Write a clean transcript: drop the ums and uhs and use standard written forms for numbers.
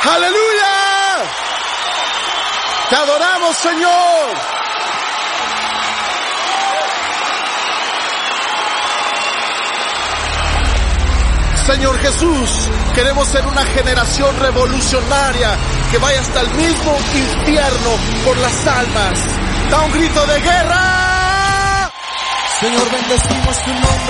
¡Aleluya! Te adoramos, Señor. Señor Jesús, queremos ser una generación revolucionaria que vaya hasta el mismo infierno por las almas. Da un grito de guerra. Señor, bendecimos tu nombre.